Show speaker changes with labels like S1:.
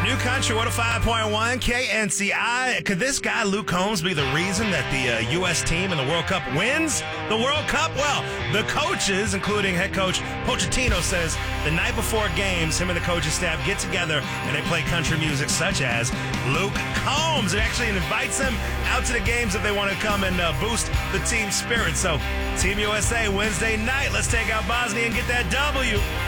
S1: New Country 105.1 KNCI. Could this guy, Luke Combs, be the reason that the U.S. team in the World Cup wins the World Cup? Well, the coaches, including head coach Pochettino, says the night before games, him and the coaching staff get together and they play country music such as Luke Combs. It actually invites them out to the games if they want to come and boost the team spirit. So, Team USA Wednesday night. Let's take out Bosnia and get that W.